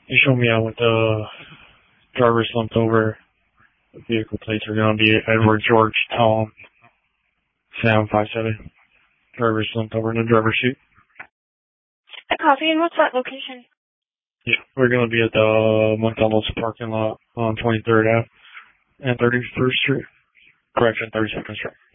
You show me out with the driver slumped over. The vehicle plates are going to be Edward George Tom Sam 57. Driver slumped over in the driver's seat. A copy, and what's that location? Yeah, we're going to be at the McDonald's parking lot on 23rd Ave and 31st Street. Correction, 32nd Street.